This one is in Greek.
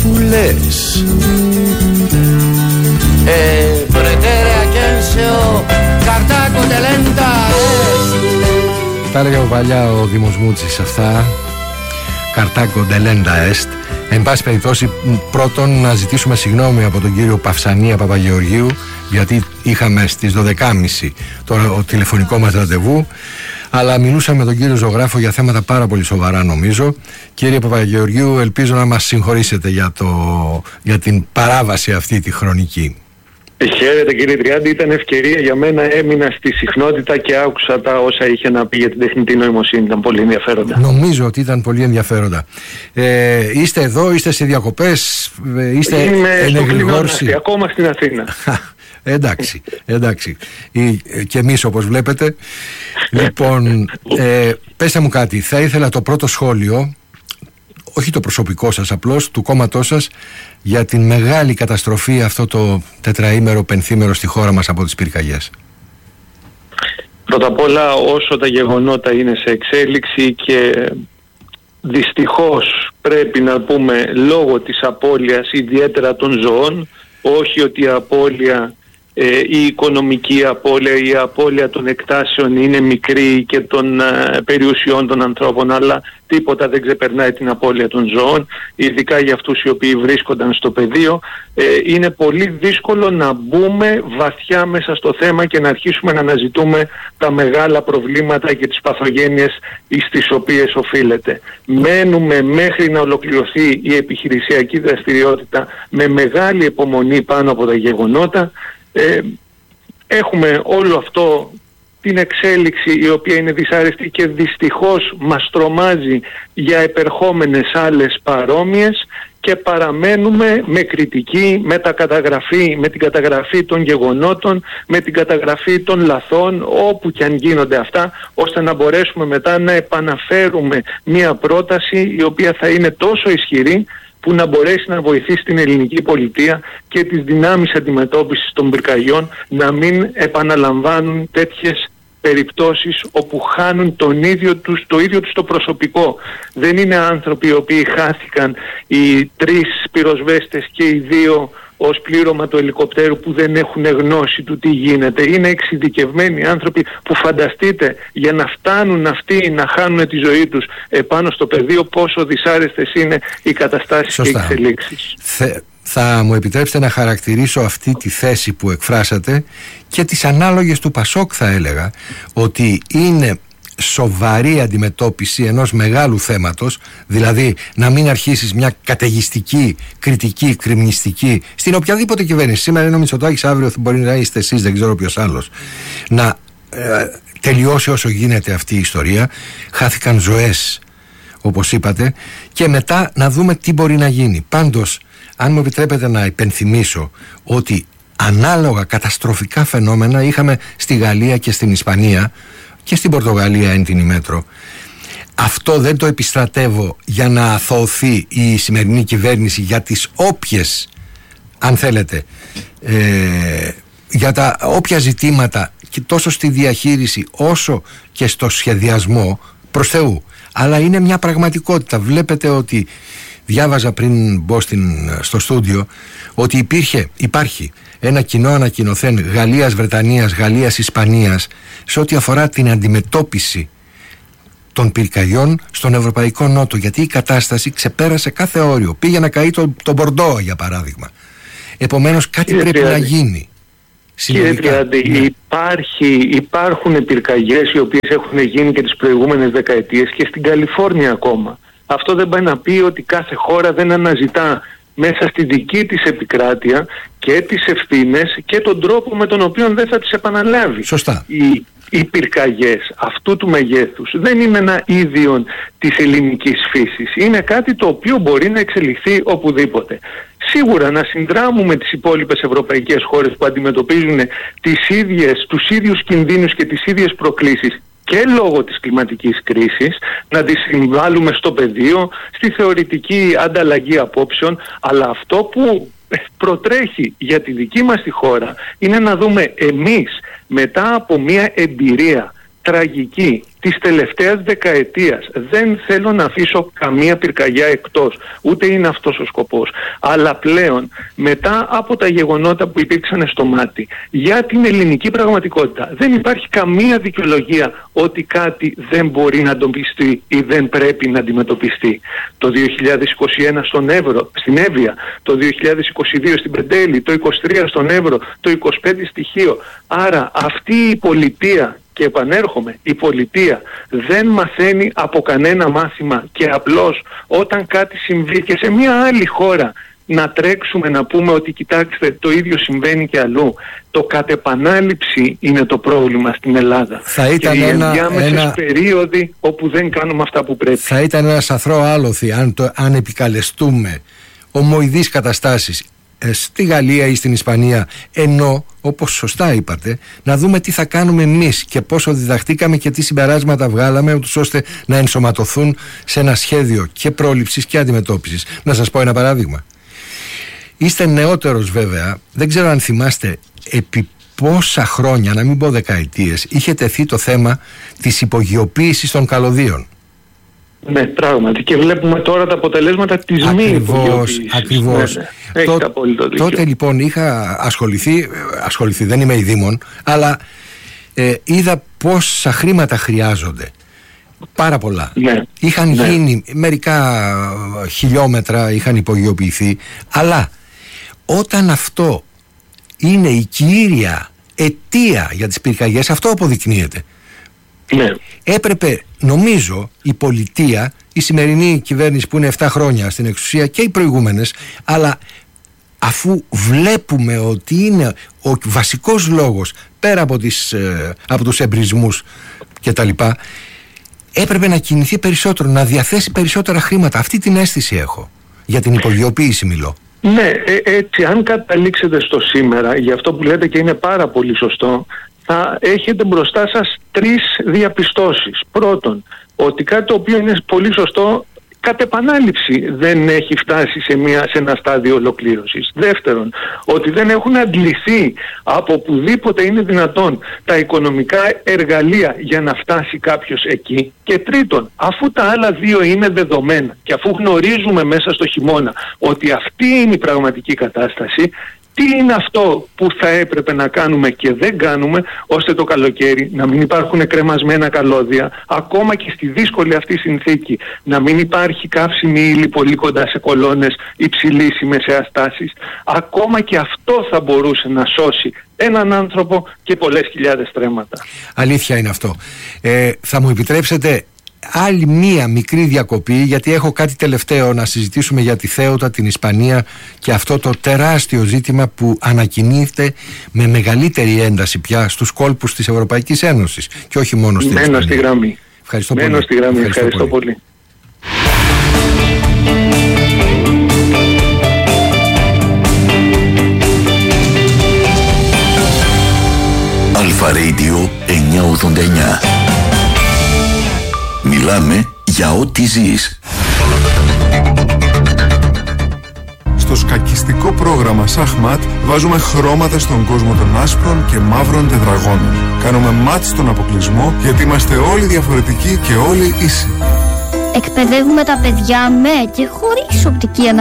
που λες. Πρετέρεα κένσεο καρτάκο τελέντα. Τα έλεγε παλιά ο Δήμος Μούτσης αυτά. Καρτάκο τελέντα εστ. Εν πάση περιπτώσει, πρώτον να ζητήσουμε συγγνώμη από τον κύριο Παυσανία Παπαγεωργίου, γιατί είχαμε στις 12.30 το τηλεφωνικό μας ραντεβού, αλλά μιλούσαμε με τον κύριο ζωγράφο για θέματα πάρα πολύ σοβαρά, νομίζω. Κύριε Παπαγεωργίου, ελπίζω να μας συγχωρήσετε για την παράβαση αυτή τη χρονική. Χαίρετε κύριε Τριάντη, ήταν ευκαιρία για μένα, έμεινα στη συχνότητα και άκουσα τα όσα είχε να πει για την τεχνητή νοημοσύνη, ήταν πολύ ενδιαφέροντα. Νομίζω ότι ήταν πολύ ενδιαφέροντα. Είστε εδώ, είστε σε διακοπές, είστε ενεγλιγόρσοι? Ακόμα στην Αθήνα. Εντάξει. Και εμείς όπως βλέπετε. Λοιπόν, πέστε μου κάτι, θα ήθελα το πρώτο σχόλιο, όχι το προσωπικό σας, απλώς του κόμματός σας, για την μεγάλη καταστροφή αυτό το τετραήμερο, πενθήμερο στη χώρα μας από τις πυρκαγιές. Πρώτα απ' όλα, όσο τα γεγονότα είναι σε εξέλιξη και δυστυχώς πρέπει να πούμε λόγω της απώλειας ιδιαίτερα των ζωών, όχι ότι η απώλεια, η οικονομική απώλεια, η απώλεια των εκτάσεων είναι μικρή και των περιουσιών των ανθρώπων, αλλά τίποτα δεν ξεπερνάει την απώλεια των ζώων, ειδικά για αυτούς οι οποίοι βρίσκονταν στο πεδίο. Είναι πολύ δύσκολο να μπούμε βαθιά μέσα στο θέμα και να αρχίσουμε να αναζητούμε τα μεγάλα προβλήματα και τις παθογένειες στις οποίες οφείλεται. Μένουμε μέχρι να ολοκληρωθεί η επιχειρησιακή δραστηριότητα με μεγάλη υπομονή πάνω από τα γεγονότα. Έχουμε όλο αυτό την εξέλιξη η οποία είναι δυσάρεστη και δυστυχώς μας τρομάζει για επερχόμενες άλλες παρόμοιες και παραμένουμε με κριτική, με την καταγραφή των γεγονότων, με την καταγραφή των λαθών όπου και αν γίνονται αυτά, ώστε να μπορέσουμε μετά να επαναφέρουμε μια πρόταση η οποία θα είναι τόσο ισχυρή που να μπορέσει να βοηθήσει την ελληνική πολιτεία και τις δυνάμεις αντιμετώπισης των πυρκαγιών να μην επαναλαμβάνουν τέτοιες περιπτώσεις όπου χάνουν το ίδιο τους το προσωπικό. Δεν είναι άνθρωποι οι οποίοι χάθηκαν, οι 3 πυροσβέστες και οι 2 ως πλήρωμα του ελικοπτέρου που δεν έχουν γνώση του τι γίνεται. Είναι εξειδικευμένοι άνθρωποι που φανταστείτε για να φτάνουν αυτοί να χάνουν τη ζωή τους επάνω στο πεδίο πόσο δυσάρεστες είναι οι καταστάσεις. Σωστά. Και οι εξελίξεις. Θα μου επιτρέψετε να χαρακτηρίσω αυτή τη θέση που εκφράσατε και τις ανάλογες του Πασόκ, θα έλεγα, ότι είναι σοβαρή αντιμετώπιση ενός μεγάλου θέματος, δηλαδή να μην αρχίσεις μια καταιγιστική, κριτική, κριμνιστική στην οποιαδήποτε κυβέρνηση. Σήμερα είναι ο Μητσοτάκης, αύριο μπορεί να είστε εσείς, δεν ξέρω ποιος άλλος. Να τελειώσει όσο γίνεται αυτή η ιστορία. Χάθηκαν ζωές, όπως είπατε, και μετά να δούμε τι μπορεί να γίνει. Πάντως, αν μου επιτρέπετε να υπενθυμίσω ότι ανάλογα καταστροφικά φαινόμενα είχαμε στη Γαλλία και στην Ισπανία και στην Πορτογαλία εν την ημέτρο. Αυτό δεν το επιστρατεύω για να αθωωθεί η σημερινή κυβέρνηση για τις όποιες, αν θέλετε, για τα όποια ζητήματα και τόσο στη διαχείριση όσο και στο σχεδιασμό, προς Θεού. Αλλά είναι μια πραγματικότητα. Βλέπετε ότι διάβαζα πριν μπω στο στούντιο ότι υπάρχει ένα κοινό ανακοινωθέν Γαλλίας, Βρετανίας, Γαλλίας, Ισπανίας σε ό,τι αφορά την αντιμετώπιση των πυρκαγιών στον Ευρωπαϊκό Νότο, γιατί η κατάσταση ξεπέρασε κάθε όριο. Πήγε να καεί το Μπορντό, για παράδειγμα. Επομένως κάτι πρέπει να γίνει. Κύριε Τριάντη, υπάρχουν πυρκαγιές οι οποίες έχουν γίνει και τις προηγούμενες δεκαετίες και στην Καλιφόρνια ακόμα. Αυτό δεν πάει να πει ότι κάθε χώρα δεν αναζητά μέσα στη δική της επικράτεια και τις ευθύνες και τον τρόπο με τον οποίο δεν θα τις επαναλάβει. Σωστά. Οι πυρκαγιές αυτού του μεγέθους δεν είναι ένα ίδιον της ελληνικής φύσης. Είναι κάτι το οποίο μπορεί να εξελιχθεί οπουδήποτε. Σίγουρα να συνδράμουμε τις υπόλοιπες ευρωπαϊκές χώρες που αντιμετωπίζουν τους ίδιους κινδύνους και τις ίδιες προκλήσεις και λόγω της κλιματικής κρίσης, να τις συμβάλλουμε στο πεδίο, στη θεωρητική ανταλλαγή απόψεων, αλλά αυτό που προτρέχει για τη δική μας τη χώρα είναι να δούμε εμείς μετά από μια εμπειρία τραγική της τελευταίας δεκαετίας. Δεν θέλω να αφήσω καμία πυρκαγιά εκτός, ούτε είναι αυτός ο σκοπός. Αλλά πλέον, μετά από τα γεγονότα που υπήρξαν στο μάτι, για την ελληνική πραγματικότητα, δεν υπάρχει καμία δικαιολογία ότι κάτι δεν μπορεί να αντιμετωπιστεί ή δεν πρέπει να αντιμετωπιστεί. Το 2021 στον Εύρο, στην Εύβοια, το 2022 στην Πεντέλη, το 2023 στον Εύρο, το 2025 στη Χίο. Άρα αυτή η πολιτεία, και επανέρχομαι, η πολιτεία δεν μαθαίνει από κανένα μάθημα και απλώς όταν κάτι συμβεί και σε μια άλλη χώρα να τρέξουμε να πούμε ότι κοιτάξτε το ίδιο συμβαίνει και αλλού. Το κατ' επανάληψη είναι το πρόβλημα στην Ελλάδα. Θα ήταν και οι ενδιάμεσες περίοδοι όπου δεν κάνουμε αυτά που πρέπει. Θα ήταν ένα σαθρό άλοθη αν επικαλεστούμε ομοειδείς καταστάσεις στη Γαλλία ή στην Ισπανία, ενώ όπως σωστά είπατε να δούμε τι θα κάνουμε εμείς και πόσο διδαχτήκαμε και τι συμπεράσματα βγάλαμε ούτως ώστε να ενσωματωθούν σε ένα σχέδιο και πρόληψης και αντιμετώπισης. Να σας πω ένα παράδειγμα. Είστε νεότερος βέβαια, δεν ξέρω αν θυμάστε επί πόσα χρόνια, να μην πω δεκαετίες, είχε τεθεί το θέμα της υπογειοποίησης των καλωδίων. Ναι, πράγματι. Και βλέπουμε τώρα τα αποτελέσματα της μη υπογειοποίησης. Ακριβώς. Ναι. Τότε λοιπόν είχα ασχοληθεί, δεν είμαι ειδήμων, αλλά είδα πόσα χρήματα χρειάζονται. Πάρα πολλά. Ναι. Είχαν γίνει μερικά χιλιόμετρα, είχαν υπογειοποιηθεί, αλλά όταν αυτό είναι η κύρια αιτία για τις πυρκαγιές, αυτό αποδεικνύεται. Ναι. Έπρεπε, νομίζω, η πολιτεία, η σημερινή κυβέρνηση που είναι 7 χρόνια στην εξουσία και οι προηγούμενες, αλλά αφού βλέπουμε ότι είναι ο βασικός λόγος πέρα από τους εμπρισμούς και τα λοιπά, έπρεπε να κινηθεί περισσότερο, να διαθέσει περισσότερα χρήματα. Αυτή την αίσθηση έχω. Για την υπογειοποίηση μιλώ. Ναι, έτσι αν καταλήξετε στο σήμερα, για αυτό που λέτε και είναι πάρα πολύ σωστό, θα έχετε μπροστά σας 3 διαπιστώσεις. Πρώτον, ότι κάτι το οποίο είναι πολύ σωστό, κατ' επανάληψη δεν έχει φτάσει σε ένα στάδιο ολοκλήρωσης. Δεύτερον, ότι δεν έχουν αντληθεί από οπουδήποτε είναι δυνατόν τα οικονομικά εργαλεία για να φτάσει κάποιος εκεί. Και τρίτον, αφού τα άλλα δύο είναι δεδομένα και αφού γνωρίζουμε μέσα στο χειμώνα ότι αυτή είναι η πραγματική κατάσταση, τι είναι αυτό που θα έπρεπε να κάνουμε και δεν κάνουμε, ώστε το καλοκαίρι να μην υπάρχουν κρεμασμένα καλώδια, ακόμα και στη δύσκολη αυτή συνθήκη να μην υπάρχει καύσιμη ύλη πολύ κοντά σε κολόνες υψηλής ή μεσαίας τάσης. Ακόμα και αυτό θα μπορούσε να σώσει έναν άνθρωπο και πολλές χιλιάδες στρέμματα. Αλήθεια είναι αυτό. Θα μου επιτρέψετε άλλη μία μικρή διακοπή, γιατί έχω κάτι τελευταίο να συζητήσουμε για τη Θέοτα, την Ισπανία και αυτό το τεράστιο ζήτημα που ανακοινείται με μεγαλύτερη ένταση πια στους κόλπους της Ευρωπαϊκής Ένωσης και όχι μόνο στην Ισπανία. Μένω στη γραμμή. Ευχαριστώ πολύ. Στη γραμμή. Ευχαριστώ πολύ. Αλφα Radio 989. Μιλάμε για ό,τι ζεις. Στο σκακιστικό πρόγραμμα Σαχμάτ βάζουμε χρώματα στον κόσμο των άσπρων και μαύρων τετραγώνων. Κάνουμε μάτς στον αποκλεισμό γιατί είμαστε όλοι διαφορετικοί και όλοι ίσοι. Εκπαιδεύουμε τα παιδιά με και χωρίς οπτική αναπηρία.